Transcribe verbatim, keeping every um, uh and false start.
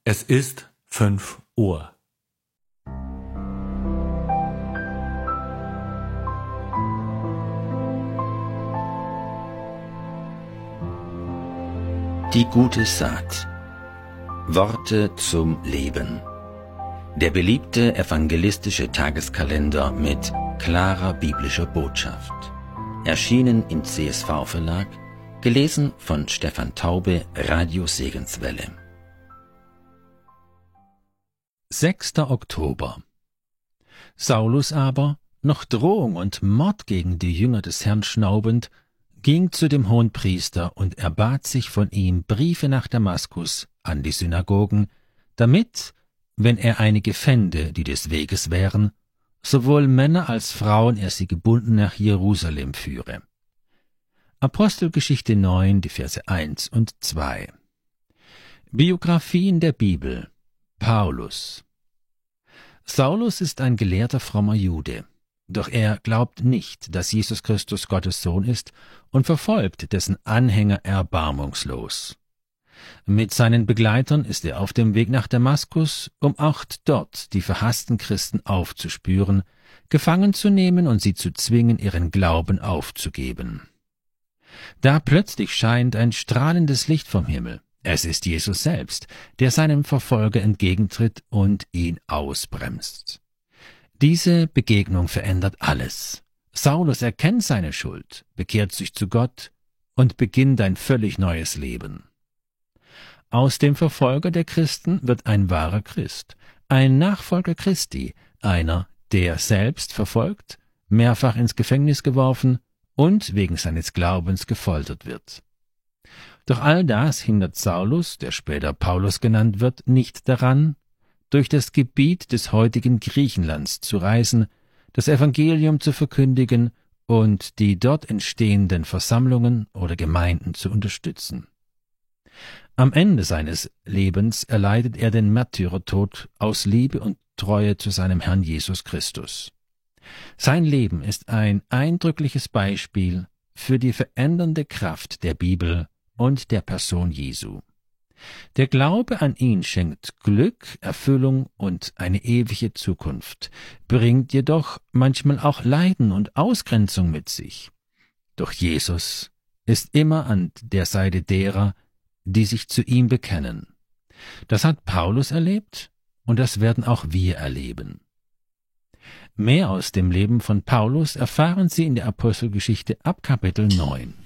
Es ist fünf Uhr. Die gute Saat. Worte zum Leben. Der beliebte evangelistische Tageskalender mit klarer biblischer Botschaft. Erschienen im C S V-Verlag, gelesen von Stefan Taube, Radio Segenswelle. sechster Oktober. Saulus aber, noch Drohung und Mord gegen die Jünger des Herrn schnaubend, ging zu dem Hohenpriester und erbat sich von ihm Briefe nach Damaskus an die Synagogen, damit, wenn er einige fände, die des Weges wären, sowohl Männer als Frauen er sie gebunden nach Jerusalem führe. Apostelgeschichte neun, die Verse eins und zwei. Biografien der Bibel. Paulus. Saulus ist ein gelehrter, frommer Jude. Doch er glaubt nicht, dass Jesus Christus Gottes Sohn ist und verfolgt dessen Anhänger erbarmungslos. Mit seinen Begleitern ist er auf dem Weg nach Damaskus, um auch dort die verhassten Christen aufzuspüren, gefangen zu nehmen und sie zu zwingen, ihren Glauben aufzugeben. Da plötzlich scheint ein strahlendes Licht vom Himmel. Es ist Jesus selbst, der seinem Verfolger entgegentritt und ihn ausbremst. Diese Begegnung verändert alles. Saulus erkennt seine Schuld, bekehrt sich zu Gott und beginnt ein völlig neues Leben. Aus dem Verfolger der Christen wird ein wahrer Christ, ein Nachfolger Christi, einer, der selbst verfolgt, mehrfach ins Gefängnis geworfen und wegen seines Glaubens gefoltert wird. Doch all das hindert Saulus, der später Paulus genannt wird, nicht daran, durch das Gebiet des heutigen Griechenlands zu reisen, das Evangelium zu verkündigen und die dort entstehenden Versammlungen oder Gemeinden zu unterstützen. Am Ende seines Lebens erleidet er den Märtyrertod aus Liebe und Treue zu seinem Herrn Jesus Christus. Sein Leben ist ein eindrückliches Beispiel für die verändernde Kraft der Bibel und der Person Jesu. Der Glaube an ihn schenkt Glück, Erfüllung und eine ewige Zukunft, bringt jedoch manchmal auch Leiden und Ausgrenzung mit sich. Doch Jesus ist immer an der Seite derer, die sich zu ihm bekennen. Das hat Paulus erlebt und das werden auch wir erleben. Mehr aus dem Leben von Paulus erfahren Sie in der Apostelgeschichte ab Kapitel neun.